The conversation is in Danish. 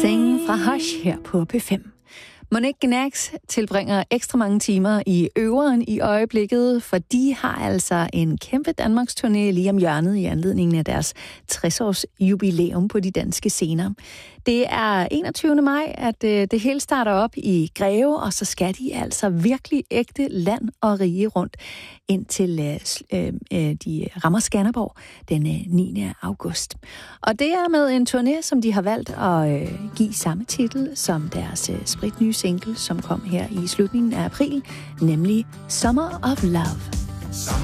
Sing fra Hush her på P5. Monique Gnax tilbringer ekstra mange timer i Øveren i øjeblikket, for de har altså en kæmpe Danmarks turné lige om hjørnet i anledningen af deres 60-års jubilæum på de danske scener. Det er 21. maj, at det hele starter op i Greve, og så skal de altså virkelig ægte land og rige rundt indtil de rammer Skanderborg den 9. august. Og det er med en turné, som de har valgt at give samme titel som deres spritnye single, som kom her i slutningen af april, nemlig Summer of Love.